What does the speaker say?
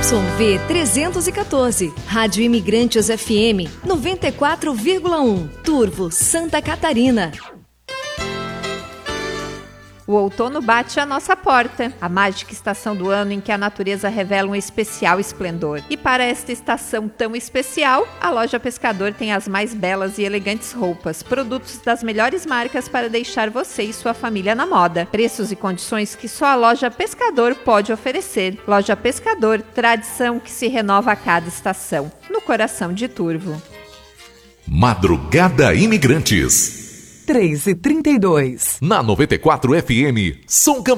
ZYV 314, Rádio Imigrantes FM 94,1, Turvo, Santa Catarina. O outono bate à nossa porta, a mágica estação do ano em que a natureza revela um especial esplendor. E para esta estação tão especial, a Loja Pescador tem as mais belas e elegantes roupas, produtos das melhores marcas para deixar você e sua família na moda. Preços e condições que só a Loja Pescador pode oferecer. Loja Pescador, tradição que se renova a cada estação, no coração de Turvo. Madrugada Imigrantes. 3h32. Na 94 FM, São